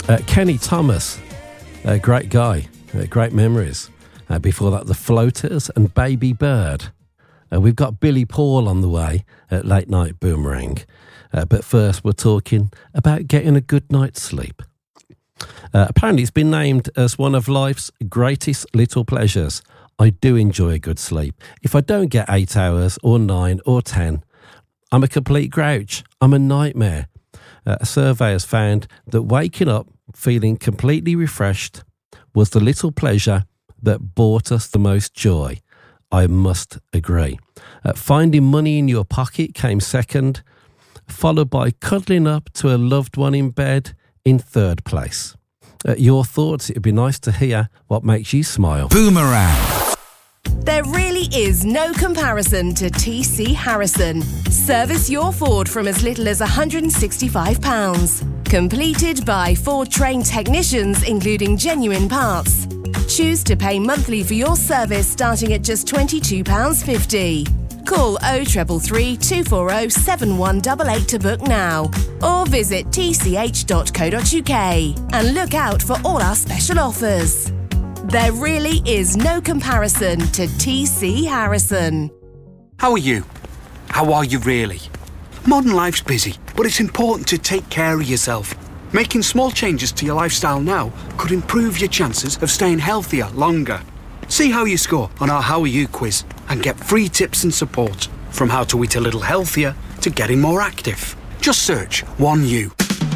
Kenny Thomas, a great guy, great memories. Before that, The Floaters and Baby Bird. We've got Billy Paul on the way at Late Night Boomerang. But first, we're talking about getting a good night's sleep. Apparently, it's been named as one of life's greatest little pleasures. I do enjoy a good sleep. If I don't get 8 hours or 9 or 10, I'm a complete grouch. I'm a nightmare. A survey has found that waking up feeling completely refreshed was the little pleasure that brought us the most joy. I must agree. Finding money in your pocket came second, followed by cuddling up to a loved one in bed in third place. Your thoughts? It'd be nice to hear what makes you smile. Boomerang. There really is no comparison to TC Harrison. Service your Ford from as little as £165. Completed by Ford trained technicians, including genuine parts. Choose to pay monthly for your service starting at just £22.50. Call 0333 240 7188 to book now, or visit tch.co.uk and look out for all our special offers. There really is no comparison to TC Harrison. How are you? How are you really? Modern life's busy, but it's important to take care of yourself. Making small changes to your lifestyle now could improve your chances of staying healthier longer. See how you score on our How Are You quiz and get free tips and support from how to eat a little healthier to getting more active. Just search 1U.